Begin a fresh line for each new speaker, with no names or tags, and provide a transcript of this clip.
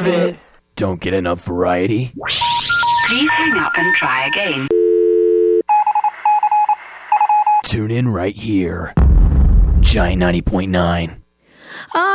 of it.
Don't get enough variety?
Please hang up and try again.
Tune in right here. Giant 90.9.